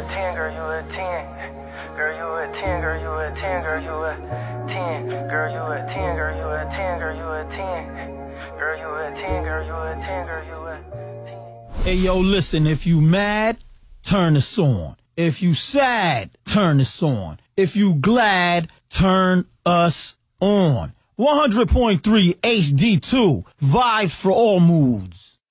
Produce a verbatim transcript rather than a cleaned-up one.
a ten, girl, you a ten. Girl, you a ten, girl, you a ten, girl, you a ten. Girl, you a ten, girl, you a ten, girl, you a ten. Girl, you a ten, girl, you a ten, girl, you a ten. Hey, yo, listen, if you mad, turn this on. If you sad, turn this on. If you glad, turn us on. one hundred point three H D two, vibes for all moods.